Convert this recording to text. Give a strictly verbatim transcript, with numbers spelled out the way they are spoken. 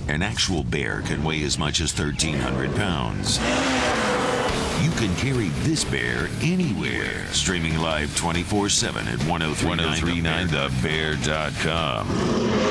An actual bear can weigh as much as thirteen hundred pounds. You can carry this bear anywhere. Streaming live twenty-four seven at ten thirty-nine the bear dot com.